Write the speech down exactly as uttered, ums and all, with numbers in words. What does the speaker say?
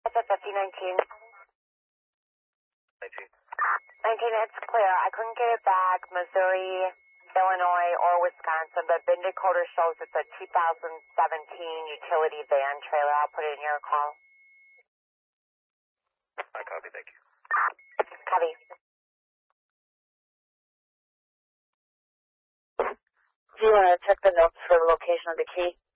It's a fifty nineteen. nineteen. nineteen, it's clear. I couldn't get it back. Missouri, Illinois, or Wisconsin, but Bin Decoder shows it's a two thousand seventeen utility van trailer. I'll put it in your call. I copy, thank you. Copy. Do you want to check the notes for the location of the key?